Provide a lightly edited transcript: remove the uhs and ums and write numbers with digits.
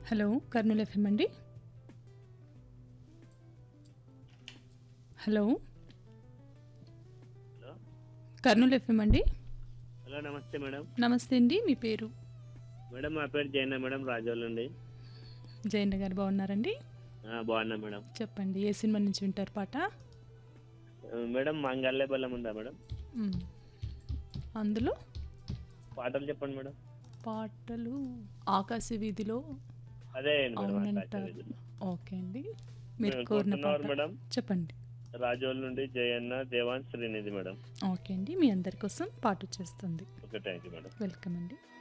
Hello Kurnool FM అండి. Hello hello Kurnool FM అండి. Hello నమస్తే మేడం. నమస్తే అండి, మీ పేరు? మేడం మా పేరు జైన మేడం, రాజోల్ నుండి. జయంత గారు బాగున్నారండి? బాగున్నా మేడం. చెప్పండి, ఏ సినిమా నుంచి వింటారు పాట? మేడం మంగళ బెల్లం ఉందా మేడం? మ్, అందులో పాటలు చెప్పండి మేడం. పాటలు ఆకాశ వీధిలో అదే మేడం అవునంటారు. ఓకే అండి, మీరు కోరిన కోరుతున్నవారు పాట మేడం చెప్పండి. రాజోల్ నుండి జయన్న దేవాన్ శ్రీనిధి మేడం. ఓకే అండి, మీ అందరి కోసం పాట వచ్చేస్తుంది. Okay, thank you madam. Welcome అండి.